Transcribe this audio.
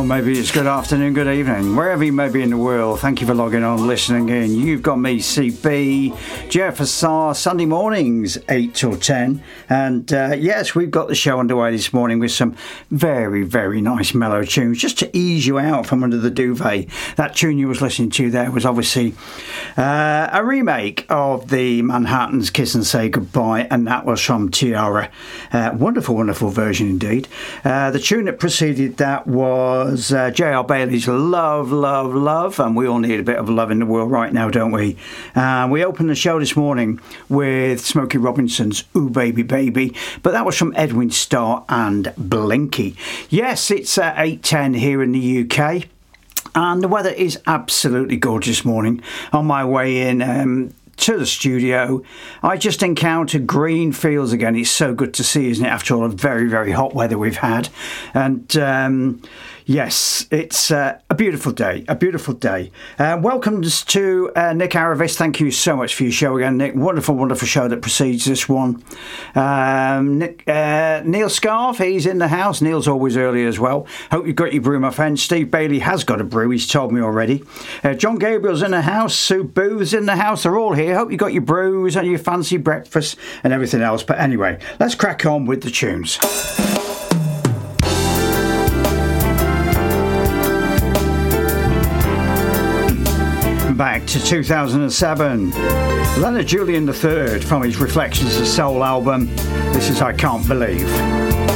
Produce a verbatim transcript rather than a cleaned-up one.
maybe it's good afternoon, good evening, wherever you may be in the world. Thank you for logging on, listening in. You've got me, C B, Jeff Assar, Sunday mornings, eight till ten. And uh, yes, we've got the show underway this morning with some very, very nice mellow tunes, just to ease you out from under the duvet. That tune you was listening to there was obviously uh, a remake of the Manhattans' Kiss and Say Goodbye, and that was from Tiara. Uh, wonderful, wonderful version indeed. Uh, the tune that preceded that was uh, J R. Bailey's Love, Love, Love, and we all need a bit of love in the world right now, don't we? Uh, we opened the show this morning with Smokey Robinson's Ooh Baby Baby, but that was from Edwin Starr and Blinky. Yes, it's uh, eight ten here in the U K. And the weather is absolutely gorgeous this morning. On my way in um, to the studio, I just encountered green fields again. It's so good to see, isn't it, after all the very, very hot weather we've had. And um, yes, it's uh, a beautiful day, a beautiful day. Uh, welcome to uh, Nick Aravis. Thank you so much for your show again, Nick. Wonderful, wonderful show that precedes this one. Um, Nick, uh, Neil Scarf, he's in the house. Neil's always early as well. Hope you got your brew, my friend. Steve Bailey has got a brew, he's told me already. Uh, John Gabriel's in the house. Sue Booth's in the house. They're all here. Hope you got your brews and your fancy breakfast and everything else. But anyway, let's crack on with the tunes. Back to two thousand seven. Leonard Julian the third from his Reflections of Soul album. This is I Can't Believe.